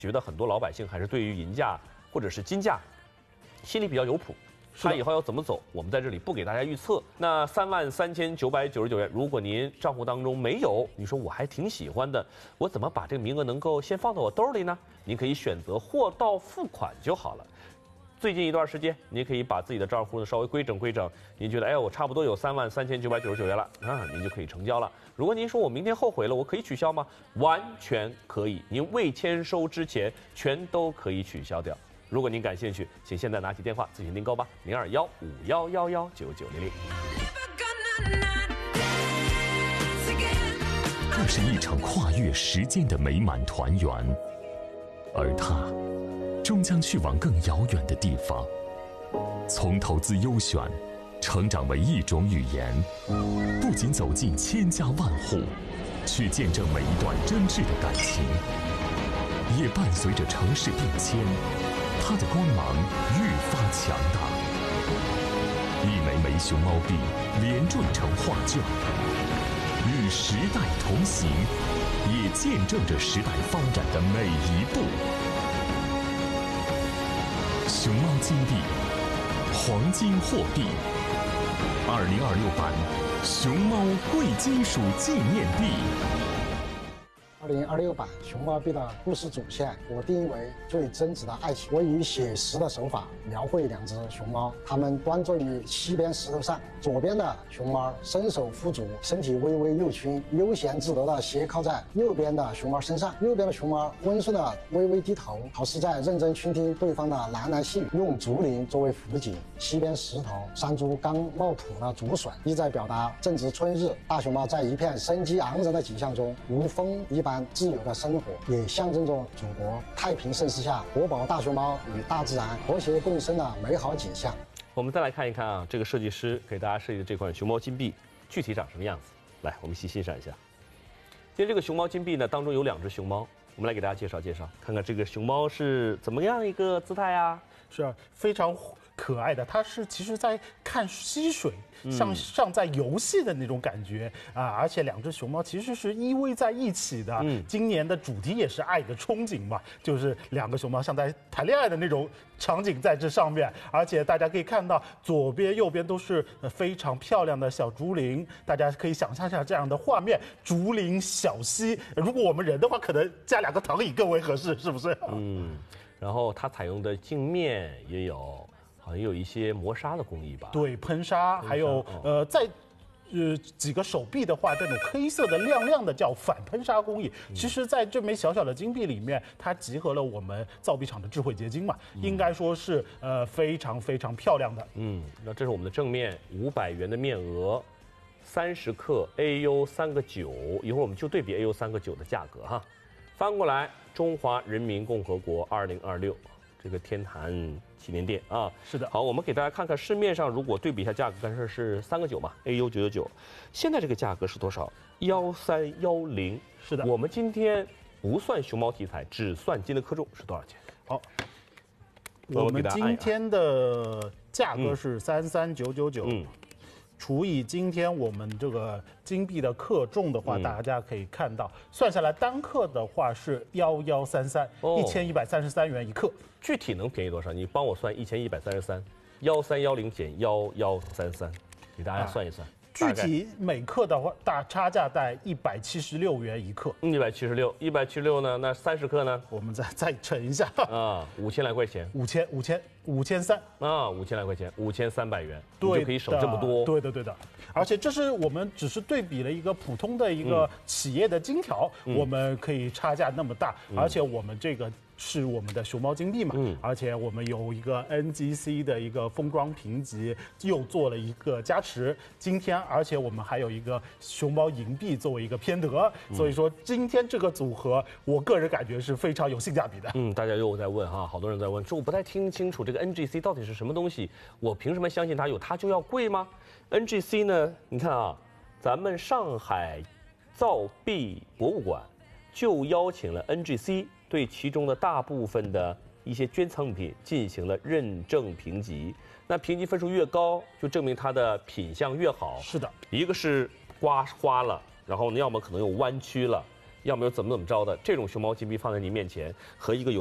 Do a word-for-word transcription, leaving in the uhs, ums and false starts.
觉得很多老百姓还是对于银价或者是金价心里比较有谱。它以后要怎么走，我们在这里不给大家预测。那三万三千九百九十九元，如果您账户当中没有，你说我还挺喜欢的，我怎么把这个名额能够先放到我兜里呢？您可以选择货到付款就好了。最近一段时间，您可以把自己的账户呢稍微规整规整，您觉得哎，我差不多有三万三千九百九十九元了啊，您就可以成交了。如果您说我明天后悔了，我可以取消吗？完全可以，您未签收之前全都可以取消掉。如果您感兴趣，请现在拿起电话咨询订购吧，零二幺五幺幺幺九九零零。 这是一场跨越时间的美满团圆，而它终将去往更遥远的地方。从投资优选成长为一种语言，不仅走进千家万户，去见证每一段真挚的感情，也伴随着城市变迁。它的光芒愈发强大，一枚枚熊猫币连缀成画卷，与时代同行，也见证着时代发展的每一步。熊猫金币，黄金货币，二零二六版熊猫贵金属纪念币。 二零二六版熊猫币的故事主线，我定义为最真挚的爱情。我以写实的手法描绘两只熊猫，它们端坐于西边石头上，左边的熊猫伸手扶足，身体微微右倾，悠闲自得地斜靠在右边的熊猫身上。右边的熊猫温顺地微微低头，好似在认真倾听对方的喃喃细语，用竹林作为辅景。西边石头三株刚冒土的竹笋，意在表达正值春日，大熊猫在一片生机盎然的景象中，如风一般自由的生活，也象征着祖国太平盛世下活宝大熊猫与大自然和谐共生的美好景象。 我们再来看一看啊，这个设计师给大家设计的这款熊猫金币具体长什么样子？来，我们一起欣赏一下。今天这个熊猫金币呢，当中有两只熊猫，我们来给大家介绍介绍，看看这个熊猫是怎么样一个姿态啊？ 是啊，非常可爱的，它是其实在看溪水，像像在游戏的那种感觉啊，而且两只熊猫其实是依偎在一起的。嗯，今年的主题也是爱的憧憬嘛，就是两个熊猫像在谈恋爱的那种场景在这上面，而且大家可以看到左边右边都是非常漂亮的小竹林，大家可以想象一下这样的画面，竹林小溪。如果我们人的话，可能加两个躺椅更为合适，是不是？ 嗯。然后它采用的镜面也有，好像也有一些磨砂的工艺吧？ 对，喷砂，还有、哦、呃，在呃几个手臂的话，这种黑色的亮亮的叫反喷砂工艺。嗯、其实，在这枚小小的金币里面，它集合了我们造币厂的智慧结晶嘛，嗯、应该说是呃非常非常漂亮的。 嗯，那这是我们的正面，五百元的面额，三十克 A U 三个九，一会儿我们就对比 A U 三个九的价格哈。翻过来，中华人民共和国二零二六，这个天坛祈年殿啊， 是的。 好，我们给大家看看市面上，如果对比一下价格，刚才是三个九嘛 ，A U 九九九，现在这个价格是多少？幺三幺零。 是的。 我们今天不算熊猫题材，只算金的克重是多少钱？ 好，我们今天的价格是三三九九九。嗯。除以今天我们这个金币的克重的话，嗯、大家可以看到，算下来单克的话是幺幺三三，一千一百三十三元一克。 具体能便宜多少？你帮我算一千一百三十三，幺三幺零减幺幺三三，给大家算一算。啊、 具体每克的话，大差价在一百七十六元一克。 一百七十六，一百七十六呢？那三十克呢？ 我们再再乘一下啊，五千来块钱。 五千五千五千三啊，五千来块钱，五千三百元，你就可以省这么多。 对的，对的。而且这是我们只是对比了一个普通的一个企业的金条，嗯、我们可以差价那么大，嗯、而且我们这个是我们的熊猫金币嘛，嗯、而且我们有一个 N G C 的一个封装评级，又做了一个加持。今天，而且我们还有一个熊猫银币作为一个偏得，嗯、所以说今天这个组合，我个人感觉是非常有性价比的。 嗯，大家又在问哈，好多人在问，说我不太听清楚这个 N G C 到底是什么东西，我凭什么相信它有它就要贵吗 ？N G C 呢？你看啊，咱们上海造币博物馆就邀请了 N G C 对其中的大部分的一些捐藏品进行了认证评级。那评级分数越高，就证明它的品相越好。 是的， 一个是刮花了，然后呢，要么可能有弯曲了， 要么又怎么怎么着的，这种熊猫金币放在您面前，和一个有